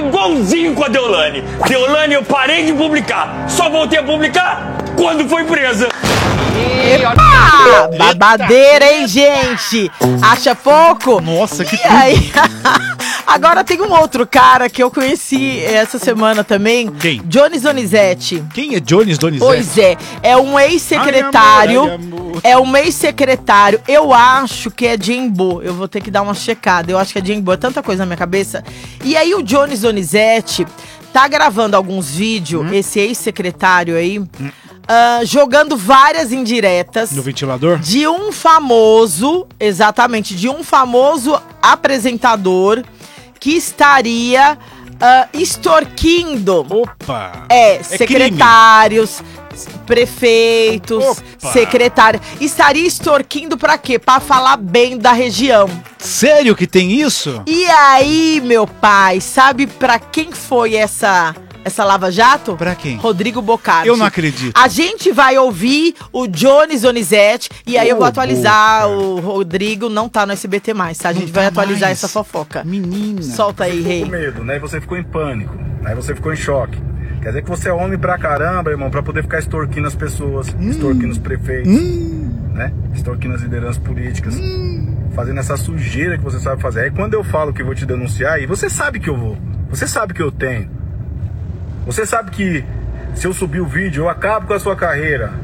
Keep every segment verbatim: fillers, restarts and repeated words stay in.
igualzinho com a Deolane. Deolane eu parei de publicar. Só voltei a publicar quando foi presa. Epa! Babadeira, hein, gente? Acha pouco? Nossa, que e aí? Agora tem um outro cara que eu conheci essa semana também. Quem? Jones Donizete. Quem é Jones Donizete? Pois é, é um ex-secretário. Ai, amor, ai, amor. É um ex-secretário. Eu acho que é Jimbo. Eu vou ter que dar uma checada. Eu acho que é Jimbo. É tanta coisa na minha cabeça. E aí o Jones Donizete tá gravando alguns vídeos, hum? esse ex-secretário aí. Hum. Uh, jogando várias indiretas no ventilador de um famoso, exatamente, de um famoso apresentador que estaria uh, extorquindo Opa, é, é secretários, crime. prefeitos, Opa. secretários. Estaria extorquindo pra quê? Pra falar bem da região. Sério que tem isso? E aí, meu pai, sabe pra quem foi essa... Essa Lava Jato? Pra quem? Rodrigo Bocardi. Eu não acredito. A gente vai ouvir o Jones Donizete e aí oh, eu vou atualizar. Boca. O Rodrigo não tá no S B T mais, tá? A gente não vai tá atualizar mais. Essa fofoca. Menina. Solta aí, rei. Você ficou com medo, né? Você ficou em pânico, né? Você ficou em choque. Quer dizer que você é homem pra caramba, irmão, pra poder ficar extorquindo as pessoas, hum. extorquindo os prefeitos, hum. né? Extorquindo as lideranças políticas, hum. fazendo essa sujeira que você sabe fazer. Aí quando eu falo que vou te denunciar, e você sabe que eu vou, você sabe que eu tenho. Você sabe que se eu subir o vídeo, eu acabo com a sua carreira.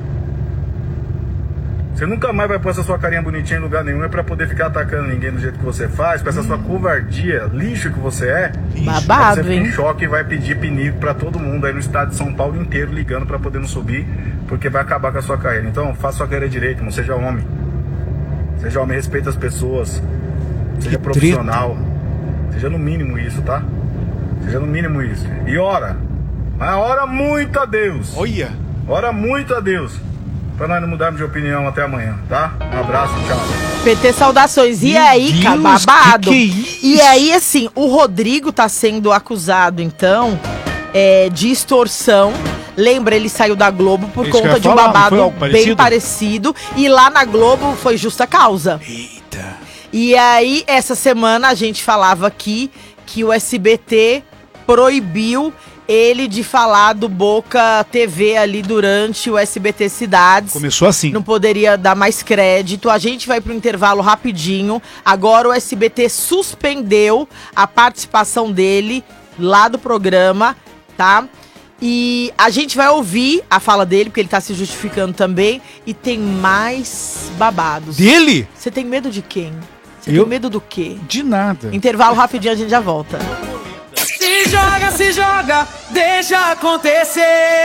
Você nunca mais vai pôr essa sua carinha bonitinha em lugar nenhum. É pra poder ficar atacando ninguém do jeito que você faz, com essa hum. sua covardia, lixo que você é. Babado, você hein? fica em choque e vai pedir pinico pra todo mundo aí no estado de São Paulo inteiro, ligando pra poder não subir, porque vai acabar com a sua carreira. Então, faça sua carreira direito, não seja homem. Seja homem, respeita as pessoas. Seja que profissional. Treta. Seja no mínimo isso, tá? Seja no mínimo isso. E ora... Mas ora muito a Deus. Olha. Ora muito a Deus. Pra nós não mudarmos de opinião até amanhã, tá? Um abraço, tchau. P T, saudações. E Meu aí, Deus, cara, babado. Que que é isso? E aí, assim, o Rodrigo tá sendo acusado, então, é, de extorsão. Lembra, ele saiu da Globo por Isso conta de um falar, babado bem parecido. E lá na Globo foi justa causa. Eita. E aí, essa semana, a gente falava aqui que o S B T proibiu ele de falar do Boca T V ali durante o S B T Cidades. Começou assim. Não poderia dar mais crédito. A gente vai pro intervalo rapidinho. Agora o S B T suspendeu a participação dele lá do programa, tá? E a gente vai ouvir a fala dele, porque ele tá se justificando também. E tem mais babados. Dele? Você tem medo de quem? Você Eu? tem medo do quê? De nada. Intervalo rapidinho, a gente já volta. Se joga, se joga, deixa acontecer.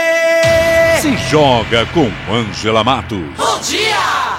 Se joga com Ângela Matos. Bom dia!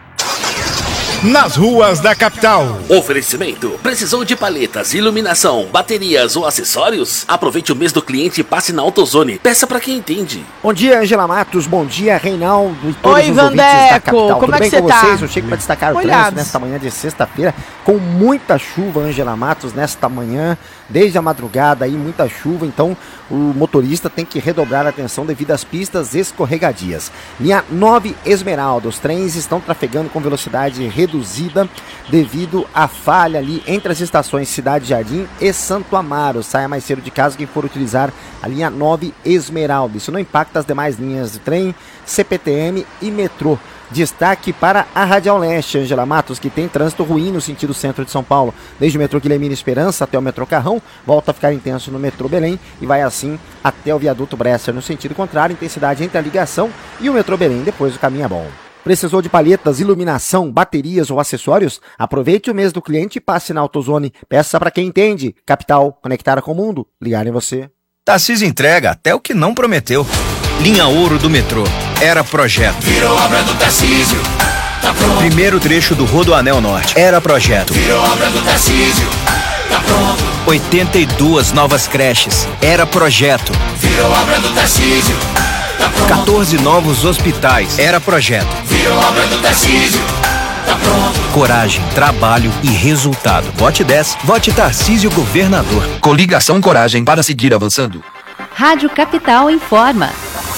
Nas ruas da capital. Oferecimento. Precisou de paletas, iluminação, baterias ou acessórios? Aproveite o mês do cliente e passe na AutoZone. Peça pra quem entende. Bom dia, Ângela Matos. Bom dia, Reinaldo e todos Oi, os Vandeco. ouvintes da capital. Como Tudo é bem que você com tá? vocês? Eu chego para destacar o Olhados. trânsito nesta manhã de sexta-feira, com muita chuva, Ângela Matos, nesta manhã, desde a madrugada aí, muita chuva, então o motorista tem que redobrar a atenção devido às pistas escorregadias. Linha nove Esmeralda, os trens estão trafegando com velocidade reduzida devido à falha ali entre as estações Cidade Jardim e Santo Amaro. Saia mais cedo de casa quem for utilizar a linha nove Esmeralda. Isso não impacta as demais linhas de trem, C P T M e metrô. Destaque para a Radial Leste, Ângela Matos, que tem trânsito ruim no sentido centro de São Paulo. Desde o metrô Guilhermina Esperança até o metrô Carrão, volta a ficar intenso no metrô Belém e vai assim até o viaduto Bresser. No sentido contrário, intensidade entre a ligação e o metrô Belém, depois o caminho é bom. Precisou de palhetas, iluminação, baterias ou acessórios? Aproveite o mês do cliente e passe na AutoZone. Peça para quem entende. Capital, conectada com o mundo. Ligar em você. Tarcísio entrega até o que não prometeu. Linha Ouro do metrô. Era projeto. Virou obra do Tarcísio. Tá pronto. Primeiro trecho do Rodoanel Norte. Era projeto. Virou obra do Tarcísio. Tá pronto. oitenta e duas novas creches. Era projeto. Virou obra do Tarcísio. Tá pronto. quatorze novos hospitais. Era projeto. Virou obra do Tarcísio. Tá pronto. Coragem, trabalho e resultado. Vote dez. Vote Tarcísio Governador. Coligação Coragem para seguir avançando. Rádio Capital informa.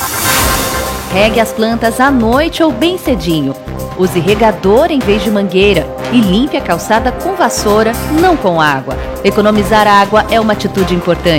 Regue as plantas à noite ou bem cedinho. Use regador em vez de mangueira e limpe a calçada com vassoura, não com água. Economizar água é uma atitude importante.